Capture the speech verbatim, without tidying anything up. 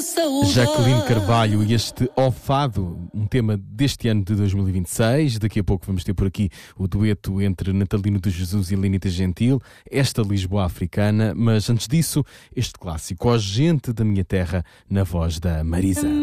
Jaqueline Carvalho e este Ó Fado, um tema deste ano de dois mil e vinte e seis. Daqui a pouco vamos ter por aqui o dueto entre Natalino de Jesus e Lenita Gentil, esta Lisboa africana. Mas antes disso, este clássico, Ó Gente da Minha Terra, na voz da Marisa.